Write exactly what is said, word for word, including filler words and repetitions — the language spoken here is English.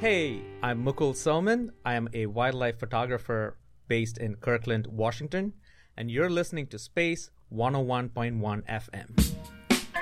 Hey, I'm Mukul Soman. I am a wildlife photographer based in Kirkland, Washington, and you're listening to Space one oh one point one F M.